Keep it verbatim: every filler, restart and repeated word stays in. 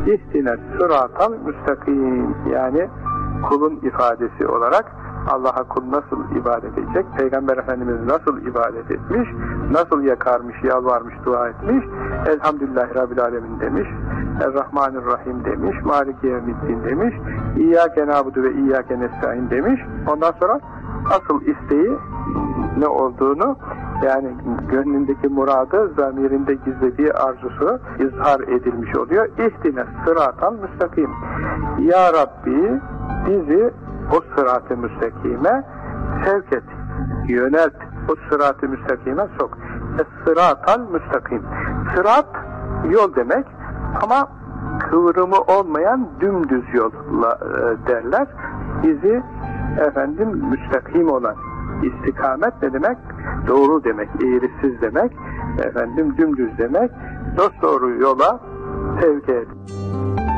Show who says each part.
Speaker 1: İhtine sıratal müstakim, yani kulun ifadesi olarak Allah'a kul nasıl ibadet edecek, Peygamber Efendimiz nasıl ibadet etmiş, nasıl yakarmış, yalvarmış, dua etmiş, Elhamdülillahi Rabbil Alemin demiş, Errahmanirrahim demiş, Maliki Yevmiddin demiş, İyyâke nâbudu ve İyyâke nestaîn demiş. Ondan sonra asıl isteği ne olduğunu, yani gönlündeki muradı, zamirinde gizlediği arzusu izhar edilmiş oluyor. İhtine sıratal müstakim. Ya Rabbi, bizi o sırat-ı müstakime sevk et, yönelt, o sırat-ı müstakime sok. Es-sıratal müstakim. Sırat, yol demek ama kıvrımı olmayan dümdüz yol derler. Bizi efendim müstakim olan, istikamet ne demek? Doğru demek, eğrisiz demek, efendim dümdüz demek, dosdoğru yola sevk et.